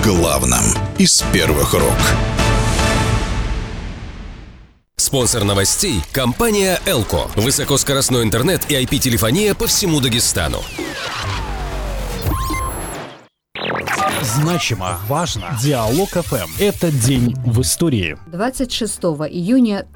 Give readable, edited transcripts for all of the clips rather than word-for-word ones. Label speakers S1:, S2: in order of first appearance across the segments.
S1: главном из первых рук.
S2: Спонсор новостей – компания «Элко». Высокоскоростной интернет и IP-телефония по всему Дагестану.
S3: Значимо, важно. Диалог ФМ. Это день в истории.
S4: 26 июня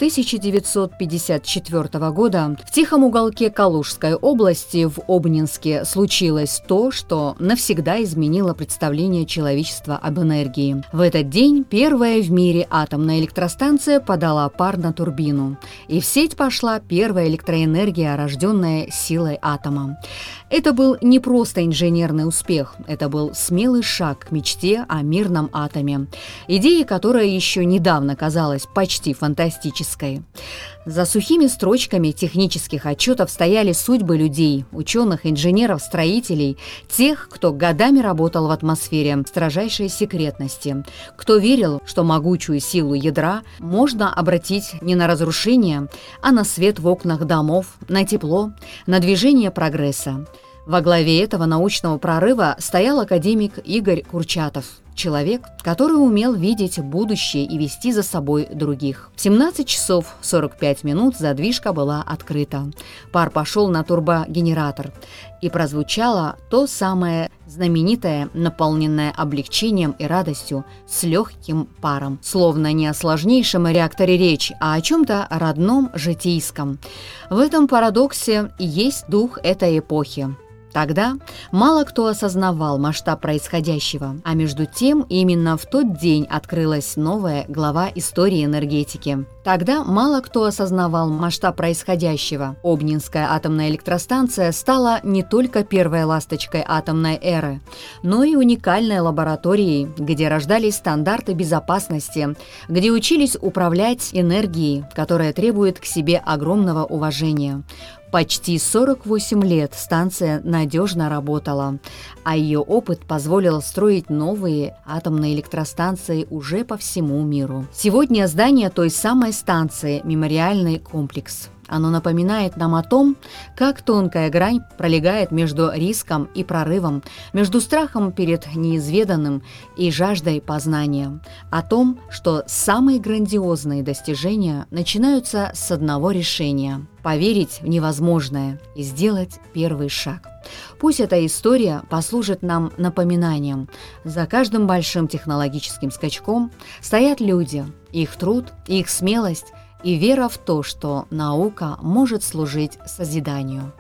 S4: 1954 года в тихом уголке Калужской области в Обнинске случилось то, что навсегда изменило представление человечества об энергии. В этот день первая в мире атомная электростанция подала пар на турбину, и в сеть пошла первая электроэнергия, рожденная силой атома. Это был не просто инженерный успех, это был смелый шаг к мечте о мирном атоме, идея, которая еще недавно казалась почти фантастической. За сухими строчками технических отчетов стояли судьбы людей, ученых, инженеров, строителей, тех, кто годами работал в атмосфере строжайшей секретности, кто верил, что могучую силу ядра можно обратить не на разрушение, а на свет в окнах домов, на тепло, на движение прогресса. Во главе этого научного прорыва стоял академик Игорь Курчатов, человек, который умел видеть будущее и вести за собой других. В 17 часов 45 минут задвижка была открыта. Пар пошел на турбогенератор, и прозвучало то самое знаменитое, наполненное облегчением и радостью, с легким паром. Словно не о сложнейшем реакторе речь, а о чем-то родном, житейском. В этом парадоксе и есть дух этой эпохи. Тогда мало кто осознавал масштаб происходящего, а между тем именно в тот день открылась новая глава истории энергетики. Тогда мало кто осознавал масштаб происходящего. Обнинская атомная электростанция стала не только первой ласточкой атомной эры, но и уникальной лабораторией, где рождались стандарты безопасности, где учились управлять энергией, которая требует к себе огромного уважения. Почти 48 лет станция надежно работала, а ее опыт позволил строить новые атомные электростанции уже по всему миру. Сегодня здание той самой станции – мемориальный комплекс. Оно напоминает нам о том, как тонкая грань пролегает между риском и прорывом, между страхом перед неизведанным и жаждой познания. О том, что самые грандиозные достижения начинаются с одного решения – поверить в невозможное и сделать первый шаг. Пусть эта история послужит нам напоминанием. За каждым большим технологическим скачком стоят люди, их труд, их смелость и вера в то, что наука может служить созиданию.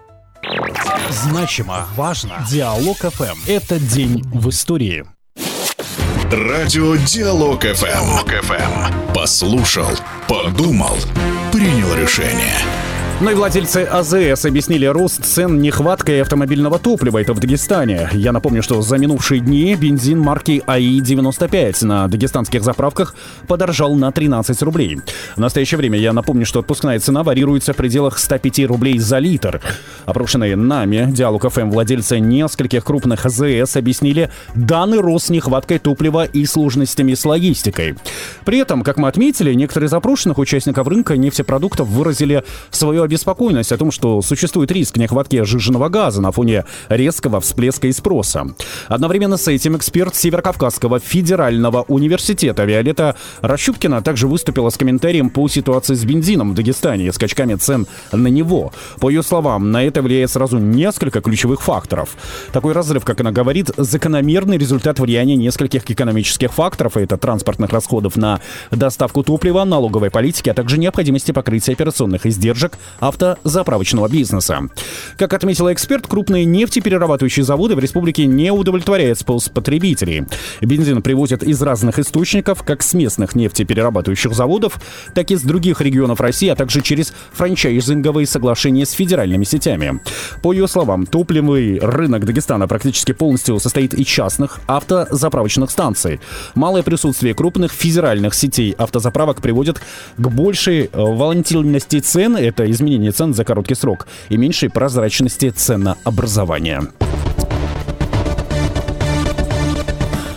S3: Значимо, важно. Диалог ФМ. Это день в истории.
S1: Радио Диалог ФМ. Послушал, подумал, принял решение.
S5: Ну и владельцы АЗС объяснили рост цен нехваткой автомобильного топлива. Это в Дагестане. Я напомню, что за минувшие дни бензин марки АИ-95 на дагестанских заправках подорожал на 13 рублей. В настоящее время я напомню, что отпускная цена варьируется в пределах 105 рублей за литр. Опрошенные нами, Диалог ФМ, владельцы нескольких крупных АЗС объяснили данный рост нехваткой топлива и сложностями с логистикой. При этом, как мы отметили, некоторые из опрошенных участников рынка нефтепродуктов выразили свою обеспокоенность о том, что существует риск нехватки сжиженного газа на фоне резкого всплеска и спроса. Одновременно с этим эксперт Северокавказского федерального университета Виолетта Рощупкина также выступила с комментарием по ситуации с бензином в Дагестане и скачками цен на него. По ее словам, на это влияет сразу несколько ключевых факторов. Такой разрыв, как она говорит, закономерный результат влияния нескольких экономических факторов, это транспортных расходов на доставку топлива, налоговой политики, а также необходимости покрытия операционных издержек автозаправочного бизнеса. Как отметила эксперт, крупные нефтеперерабатывающие заводы в республике не удовлетворяют спрос потребителей. Бензин привозят из разных источников, как с местных нефтеперерабатывающих заводов, так и с других регионов России, а также через франчайзинговые соглашения с федеральными сетями. По ее словам, топливный рынок Дагестана практически полностью состоит из частных автозаправочных станций. Малое присутствие крупных федеральных сетей автозаправок приводит к большей волатильности цен, это изменение цен за короткий срок, и меньшей прозрачности ценообразования.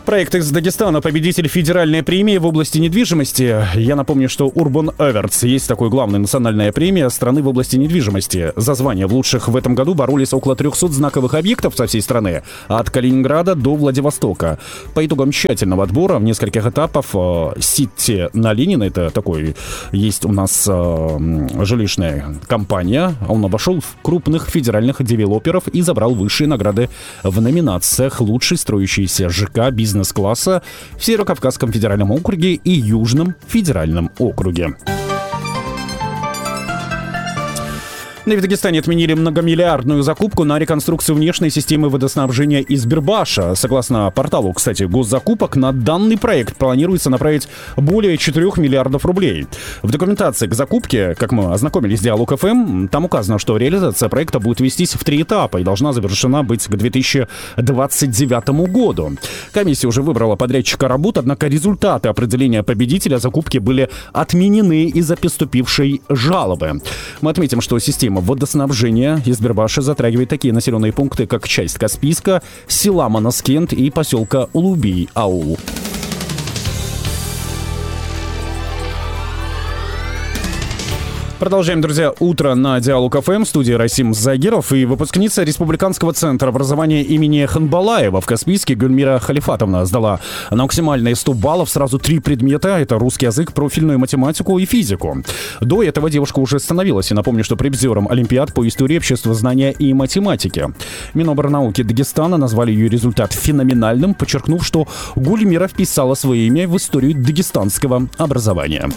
S5: Проект из Дагестана, победитель федеральной премии в области недвижимости. Я напомню, что Urban Awards есть такой главная национальная премия страны в области недвижимости. За звание в лучших в этом году боролись около 300 знаковых объектов со всей страны, от Калининграда до Владивостока. По итогам тщательного отбора в нескольких этапах Сити на Ленина, это такой, есть у нас жилищная компания, он обошел крупных федеральных девелоперов и забрал высшие награды в номинациях «Лучший строящийся ЖК бизнес-класса» в Северо-Кавказском федеральном округе и Южном федеральном округе. В Дагестане отменили многомиллиардную закупку на реконструкцию внешней системы водоснабжения из Бирбаша. Согласно порталу, кстати, госзакупок, на данный проект планируется направить более 4 миллиардов рублей. В документации к закупке, как мы ознакомились с Диалог ФМ, там указано, что реализация проекта будет вестись в 3 этапа и должна завершена быть к 2029 году. Комиссия уже выбрала подрядчика работ, однако результаты определения победителя закупки были отменены из-за поступившей жалобы. Мы отметим, что система водоснабжения из Бирбаша затрагивает такие населенные пункты, как часть Каспийска, села Манаскент и поселка Улубий-Аул. Продолжаем, друзья, утро на Диалог ФМ. В студии Расим Загиров и выпускница Республиканского центра образования имени Ханбалаева в Каспийске Гульмира Халифатовна сдала на максимальные 100 баллов сразу 3 предмета. Это русский язык, профильную математику и физику. До этого девушка уже становилась. И напомню, что призером Олимпиад по истории, обществознания и математики. Миноборнауки Дагестана назвали ее результат феноменальным, подчеркнув, что Гульмира вписала свое имя в историю дагестанского образования.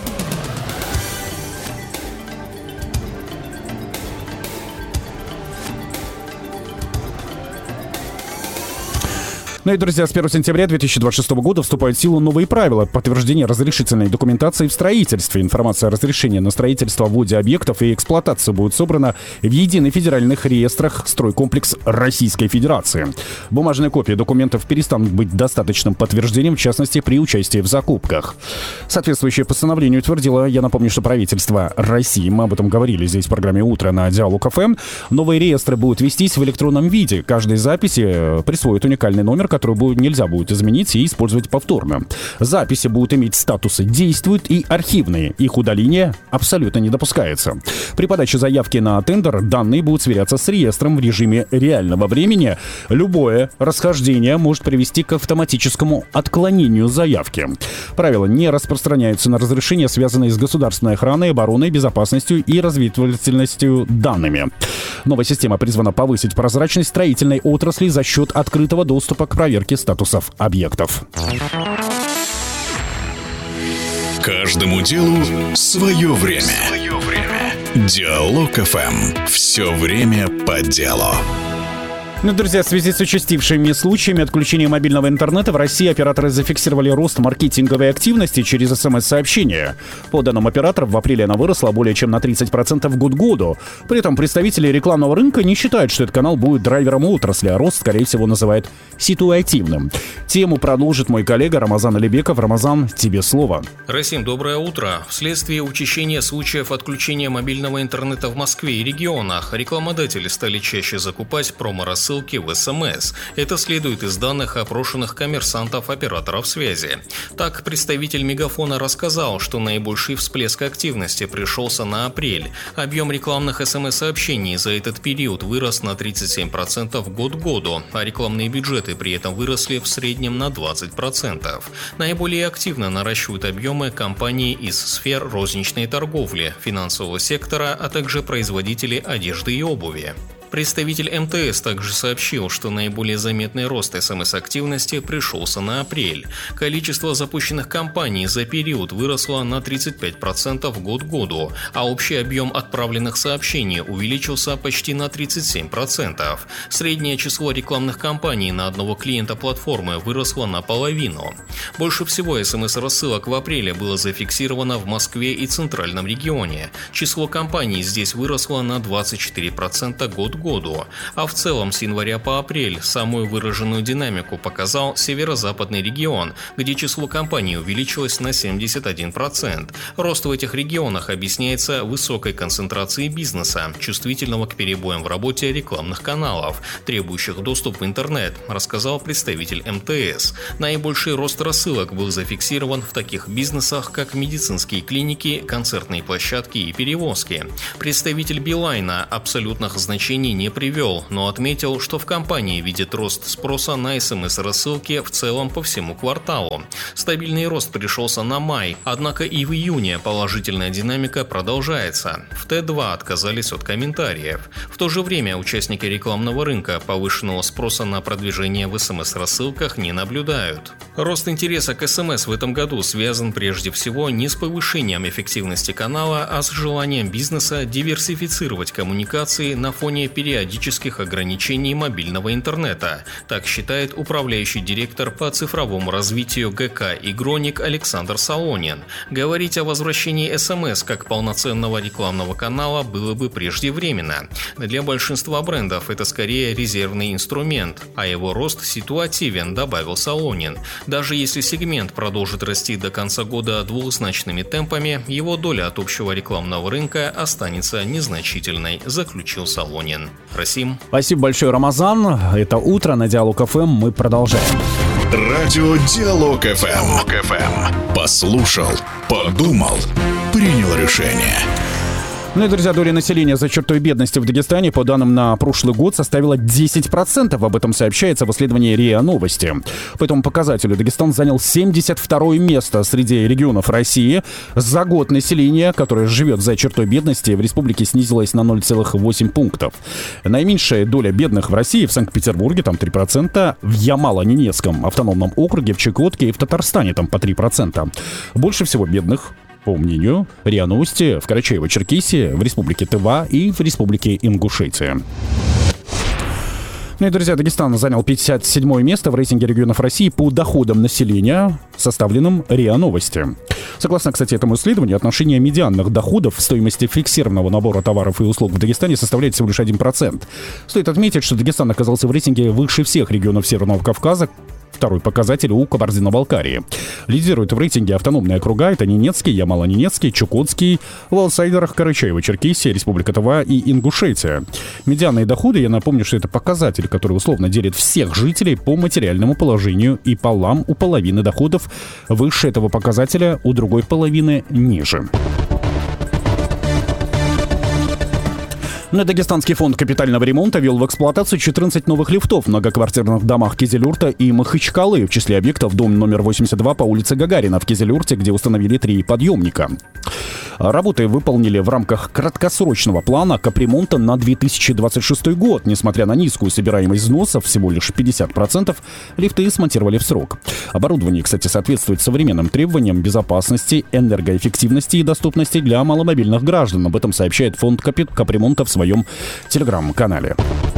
S5: Ну и, друзья, с 1 сентября 2026 года вступают в силу новые правила подтверждения разрешительной документации в строительстве. Информация о разрешении на строительство, вводе объектов и эксплуатацию будет собрана в единых федеральных реестрах «Стройкомплекс Российской Федерации». Бумажные копии документов перестанут быть достаточным подтверждением, в частности, при участии в закупках. Соответствующее постановление утвердило, я напомню, что правительство России, мы об этом говорили здесь в программе «Утро» на Диалог ФМ, новые реестры будут вестись в электронном виде. Каждой записи присвоит уникальный номер, который нельзя будет изменить и использовать повторно. Записи будут иметь статусы «действуют» и «архивные». Их удаление абсолютно не допускается. При подаче заявки на тендер данные будут сверяться с реестром в режиме реального времени. Любое расхождение может привести к автоматическому отклонению заявки. Правила не распространяются на разрешения, связанные с государственной охраной, обороной, безопасностью и разведывательностью данными. Новая система призвана повысить прозрачность строительной отрасли за счет открытого доступа к проверке статусов объектов.
S1: Каждому делу свое время. Диалог ФМ. Все время по делу.
S5: Ну, друзья, в связи с участившими случаями отключения мобильного интернета в России операторы зафиксировали рост маркетинговой активности через СМС-сообщения. По данным операторов, в апреле она выросла более чем на 30% год к году. При этом представители рекламного рынка не считают, что этот канал будет драйвером отрасли, а рост, скорее всего, называют ситуативным. Тему продолжит мой коллега Рамазан Алибеков. Рамазан, тебе слово.
S6: Расим, доброе утро. Вследствие учащения случаев отключения мобильного интернета в Москве и регионах, рекламодатели стали чаще закупать промо-рассылки в СМС. Это следует из данных опрошенных коммерсантов операторов связи. Так, представитель Мегафона рассказал, что наибольший всплеск активности пришелся на апрель. Объем рекламных СМС-сообщений за этот период вырос на 37% год к году, а рекламные бюджеты при этом выросли в среднем на 20%. Наиболее активно наращивают объемы компании из сфер розничной торговли, финансового сектора, а также производители одежды и обуви. Представитель МТС также сообщил, что наиболее заметный рост СМС-активности пришелся на апрель. Количество запущенных кампаний за период выросло на 35% год к году, а общий объем отправленных сообщений увеличился почти на 37%. Среднее число рекламных кампаний на одного клиента платформы выросло наполовину. Больше всего СМС-рассылок в апреле было зафиксировано в Москве и Центральном регионе. Число кампаний здесь выросло на 24% год к году. А в целом с января по апрель самую выраженную динамику показал северо-западный регион, где число компаний увеличилось на 71%. Рост в этих регионах объясняется высокой концентрацией бизнеса, чувствительного к перебоям в работе рекламных каналов, требующих доступ в интернет, рассказал представитель МТС. Наибольший рост рассылок был зафиксирован в таких бизнесах, как медицинские клиники, концертные площадки и перевозки. Представитель Билайна абсолютных значений не привел, но отметил, что в компании видит рост спроса на СМС-рассылки в целом по всему кварталу. Стабильный рост пришелся на май, однако и в июне положительная динамика продолжается. В Т2 отказались от комментариев. В то же время участники рекламного рынка повышенного спроса на продвижение в СМС-рассылках не наблюдают. Рост интереса к СМС в этом году связан прежде всего не с повышением эффективности канала, а с желанием бизнеса диверсифицировать коммуникации на фоне периодических ограничений мобильного интернета. Так считает управляющий директор по цифровому развитию ГК «Игроник» Александр Солонин. Говорить о возвращении СМС как полноценного рекламного канала было бы преждевременно. Для большинства брендов это скорее резервный инструмент, а его рост ситуативен, добавил Солонин. Даже если сегмент продолжит расти до конца года двузначными темпами, его доля от общего рекламного рынка останется незначительной, заключил Солонин. Расим.
S5: Спасибо большое, Рамазан. Это «Утро» на Диалог ФМ. Мы продолжаем.
S1: Радио Диалог ФМ. Послушал, подумал, принял решение.
S5: Ну и, друзья, доля населения за чертой бедности в Дагестане, по данным на прошлый год, составила 10%. Об этом сообщается в исследовании РИА Новости. По этому показателю Дагестан занял 72-е место среди регионов России. За год население, которое живет за чертой бедности, в республике снизилось на 0,8 пунктов. Наименьшая доля бедных в России в Санкт-Петербурге, там 3%, в Ямало-Ненецком автономном округе, в Чукотке и в Татарстане, там по 3%. Больше всего бедных, по мнению РИА Новости, в Карачаево-Черкесии, в республике Тыва и в республике Ингушетия. Ну и, друзья, Дагестан занял 57-е место в рейтинге регионов России по доходам населения, составленным РИА Новости. Согласно, кстати, этому исследованию, отношение медианных доходов в стоимости фиксированного набора товаров и услуг в Дагестане составляет всего лишь 1%. Стоит отметить, что Дагестан оказался в рейтинге выше всех регионов Северного Кавказа. Второй показатель у Кабардино-Балкарии. Лидируют в рейтинге автономные округа. Это Ненецкий, Ямало-Ненецкий, Чукотский, в аутсайдерах Карачаево-Черкесия, Республика Тыва и Ингушетия. Медианные доходы, я напомню, что это показатель, который условно делит всех жителей по материальному положению и полам. У половины доходов выше этого показателя, у другой половины ниже. Дагестанский фонд капитального ремонта ввел в эксплуатацию 14 новых лифтов в многоквартирных домах Кизилюрта и Махачкалы. В числе объектов дом номер 82 по улице Гагарина в Кизилюрте, где установили 3 подъемника. Работы выполнили в рамках краткосрочного плана капремонта на 2026 год. Несмотря на низкую собираемость взносов, всего лишь 50%, лифты смонтировали в срок. Оборудование, кстати, соответствует современным требованиям безопасности, энергоэффективности и доступности для маломобильных граждан. Об этом сообщает фонд капремонта в своем телеграм-канале.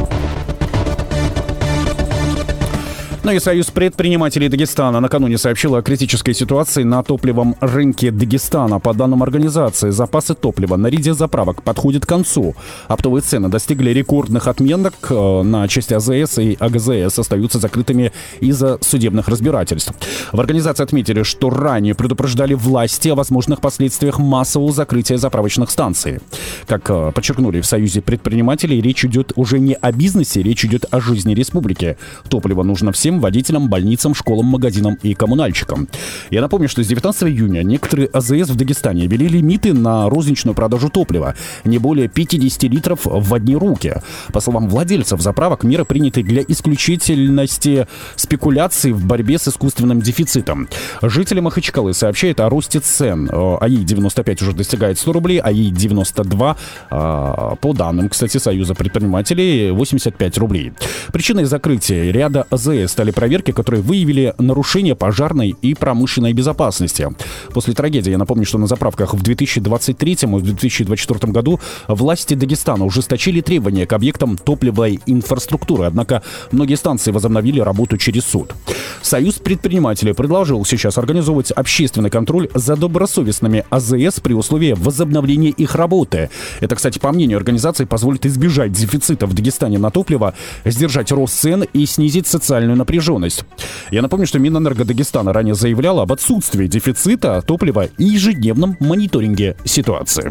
S5: Ну и Союз предпринимателей Дагестана накануне сообщил о критической ситуации на топливном рынке Дагестана. По данным организации, запасы топлива на ряде заправок подходят к концу. Оптовые цены достигли рекордных отметок. На части АЗС и АГЗС остаются закрытыми из-за судебных разбирательств. В организации отметили, что ранее предупреждали власти о возможных последствиях массового закрытия заправочных станций. Как подчеркнули в Союзе предпринимателей, речь идет уже не о бизнесе, речь идет о жизни республики. Топливо нужно всем водителям, больницам, школам, магазинам и коммунальщикам. Я напомню, что с 19 июня некоторые АЗС в Дагестане ввели лимиты на розничную продажу топлива не более 50 литров в одни руки. По словам владельцев заправок, меры приняты для исключительности спекуляций в борьбе с искусственным дефицитом. Жители Махачкалы сообщают о росте цен. АИ-95 уже достигает 100 рублей, АИ-92, по данным, кстати, Союза предпринимателей, 85 рублей. Причиной закрытия ряда АЗС стали провели проверки, которые выявили нарушение пожарной и промышленной безопасности. После трагедии, я напомню, что на заправках в 2023 и в 2024 году власти Дагестана ужесточили требования к объектам топливной инфраструктуры, однако многие станции возобновили работу через суд. Союз предпринимателей предложил сейчас организовывать общественный контроль за добросовестными АЗС при условии возобновления их работы. Это, кстати, по мнению организации, позволит избежать дефицита в Дагестане на топливо, сдержать рост цен и снизить социальную напряженность. Я напомню, что Минэнерго Дагестана ранее заявляла об отсутствии дефицита топлива и ежедневном мониторинге ситуации.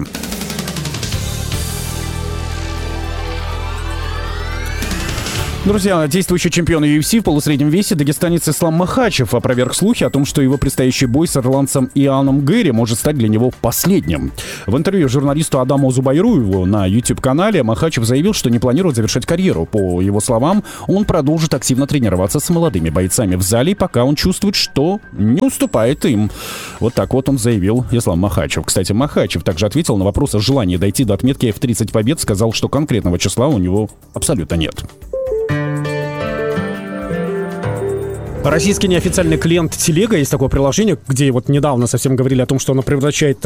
S5: Друзья, действующий чемпион UFC в полусреднем весе дагестанец Ислам Махачев опроверг слухи о том, что его предстоящий бой с ирландцем Ианом Гэри может стать для него последним. В интервью журналисту Адаму Зубайруеву на YouTube-канале Махачев заявил, что не планирует завершать карьеру. По его словам, он продолжит активно тренироваться с молодыми бойцами в зале, пока он чувствует, что не уступает им. Вот так вот он заявил Ислам Махачев. Кстати, Махачев также ответил на вопрос о желании дойти до отметки в 30 побед, сказал, что конкретного числа у него абсолютно нет.
S3: Российский неофициальный клиент Телега, есть такое приложение, где вот недавно совсем говорили о том, что оно превращает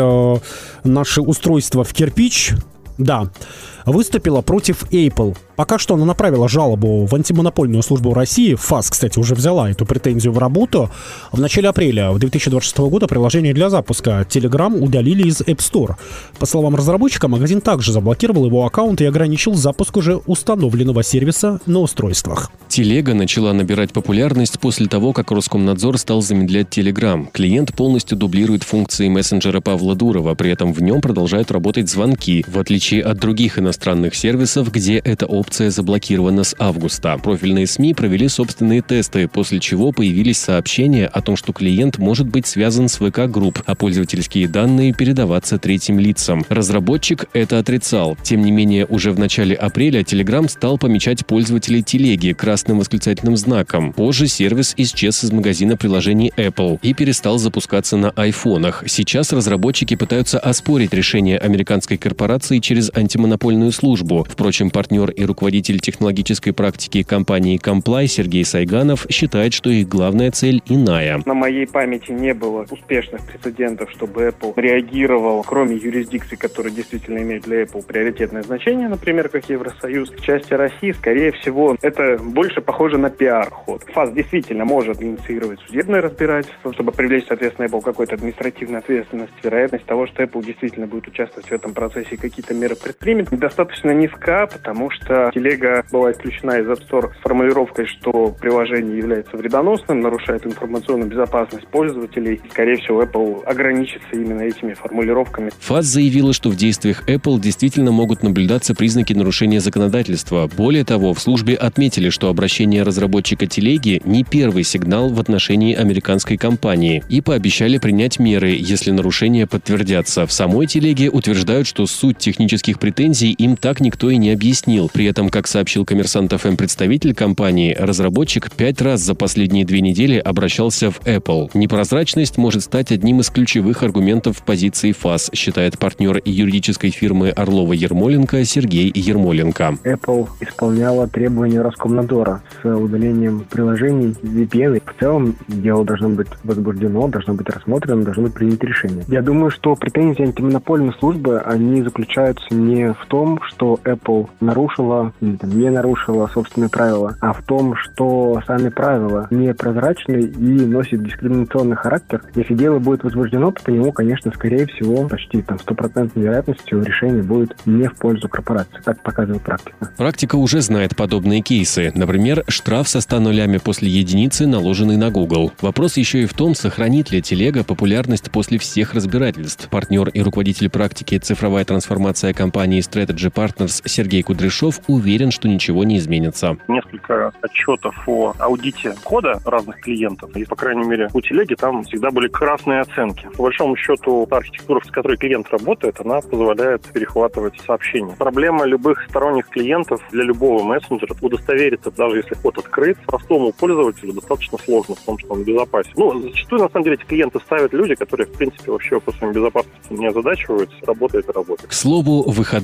S3: наши устройства в кирпич. Да, выступила против Apple. Пока что она направила жалобу в антимонопольную службу России. ФАС, кстати, уже взяла эту претензию в работу. В начале апреля 2026 года приложение для запуска Telegram удалили из App Store. По словам разработчика, магазин также заблокировал его аккаунт и ограничил запуск уже установленного сервиса на устройствах.
S7: Телега начала набирать популярность после того, как Роскомнадзор стал замедлять Telegram. Клиент полностью дублирует функции мессенджера Павла Дурова, при этом в нем продолжают работать звонки, в отличие от других иностранных сервисов, где эта опция заблокирована с августа. Профильные СМИ провели собственные тесты, после чего появились сообщения о том, что клиент может быть связан с ВК-групп, а пользовательские данные передаваться третьим лицам. Разработчик это отрицал. Тем не менее, уже в начале апреля Telegram стал помечать пользователей телеги красным восклицательным знаком. Позже сервис исчез из магазина приложений Apple и перестал запускаться на айфонах. Сейчас разработчики пытаются оспорить решение американской корпорации через антимонопольную службу. Впрочем, партнер и руководитель технологической практики компании Comply Сергей Сайганов считает, что их главная цель иная.
S8: На моей памяти не было успешных прецедентов, чтобы Apple реагировал, кроме юрисдикций, которые действительно имеют для Apple приоритетное значение, например, как Евросоюз. В части России, скорее всего, это больше похоже на пиар-ход. ФАС действительно может инициировать судебное разбирательство, чтобы привлечь, соответственно, Apple к какой-то административной ответственности. Вероятность того, что Apple действительно будет участвовать в этом процессе и какие-то меры предпримет, достаточно низка, потому что Телега была исключена из App Store с формулировкой, что приложение является вредоносным, нарушает информационную безопасность пользователей. Скорее всего, Apple ограничится именно этими формулировками.
S7: ФАС заявила, что в действиях Apple действительно могут наблюдаться признаки нарушения законодательства. Более того, в службе отметили, что обращение разработчика телеги не первый сигнал в отношении американской компании и пообещали принять меры, если нарушения подтвердятся. В самой телеге утверждают, что суть технических претензий им так никто и не объяснил. При этом, как сообщил Коммерсант ФМ представитель компании, разработчик 5 раз за последние 2 недели обращался в Apple. Непрозрачность может стать одним из ключевых аргументов в позиции ФАС, считает партнер юридической фирмы Орлова-Ермоленко Сергей Ермоленко.
S9: Apple исполняла требования Роскомнадзора с удалением приложений VPN. В целом дело должно быть возбуждено, должно быть рассмотрено, должно быть принято решение. Я думаю, что претензии антимонопольной службы, они заключаются не в том, что Apple нарушила или не нарушила собственные правила, а в том, что сами правила непрозрачны и носят дискриминационный характер. Если дело будет возбуждено, то по нему, конечно, скорее всего, почти 100% вероятностью решение будет не в пользу корпорации. Так показывает практика.
S7: Практика уже знает подобные кейсы. Например, штраф со 100 нулями после единицы, наложенный на Google. Вопрос еще и в том, сохранит ли телега популярность после всех разбирательств. Партнер и руководитель практики «Цифровая трансформация» компании Strategy Partners Сергей Кудряшов уверен, что ничего не изменится.
S10: Несколько отчетов о аудите кода разных клиентов. И, по крайней мере, у телеги там всегда были красные оценки. По большому счету, та архитектура, с которой клиент работает, она позволяет перехватывать сообщения. Проблема любых сторонних клиентов для любого мессенджера удостовериться, даже если код открыт, простому пользователю достаточно сложно в том, что он безопасен. Зачастую, на самом деле, эти клиенты ставят люди, которые, в принципе, вообще вопросами безопасности не озадачиваются. Работает и работает.
S7: К слову, в выходные у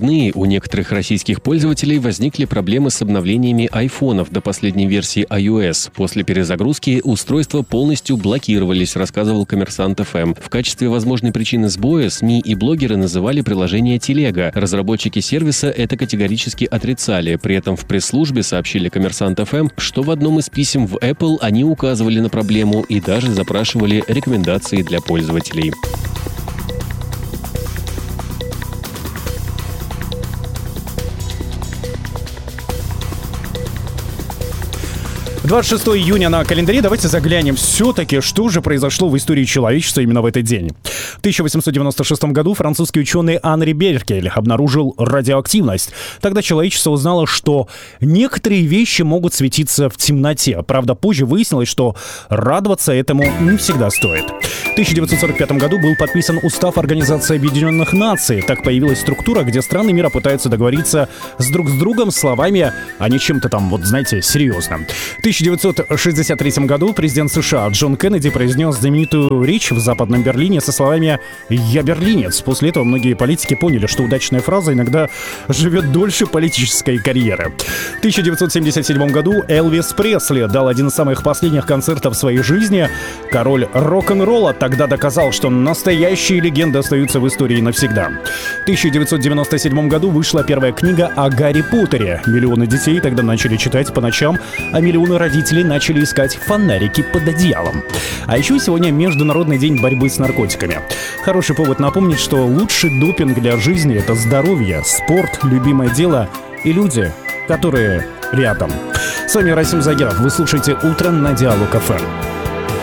S7: У некоторых российских пользователей возникли проблемы с обновлениями айфонов до последней версии iOS. После перезагрузки устройства полностью блокировались, рассказывал Коммерсант ФМ. В качестве возможной причины сбоя СМИ и блогеры называли приложение Телега. Разработчики сервиса это категорически отрицали. При этом в пресс-службе сообщили Коммерсант ФМ, что в одном из писем в Apple они указывали на проблему и даже запрашивали рекомендации для пользователей.
S5: 26 июня на календаре. Давайте заглянем все-таки, что же произошло в истории человечества именно в этот день. В 1896 году французский ученый Анри Беккель обнаружил радиоактивность. Тогда человечество узнало, что некоторые вещи могут светиться в темноте. Правда, позже выяснилось, что радоваться этому не всегда стоит. В 1945 году был подписан Устав Организации Объединенных Наций. Так появилась структура, где страны мира пытаются договориться друг с другом словами, а не чем-то там, вот знаете, серьезным. В 1963 году президент США Джон Кеннеди произнес знаменитую речь в Западном Берлине со словами «Я берлинец». После этого многие политики поняли, что удачная фраза иногда живет дольше политической карьеры. В 1977 году Элвис Пресли дал один из самых последних концертов в своей жизни. Король рок-н-ролла тогда доказал, что настоящие легенды остаются в истории навсегда. В 1997 году вышла первая книга о Гарри Поттере. Миллионы детей тогда начали читать по ночам, а миллионы родители начали искать фонарики под одеялом. А еще сегодня Международный день борьбы с наркотиками. Хороший повод напомнить, что лучший допинг для жизни — это здоровье, спорт, любимое дело и люди, которые рядом. С вами Расим Загиров. Вы слушаете «Утро на Диалог ФМ».